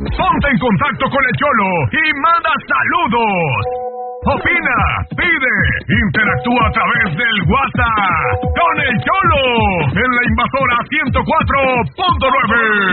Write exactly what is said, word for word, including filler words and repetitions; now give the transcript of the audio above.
Ponte en contacto con el Cholo y manda saludos. Opina, pide, interactúa a través del WhatsApp con el Cholo en la Invasora ciento cuatro punto nueve.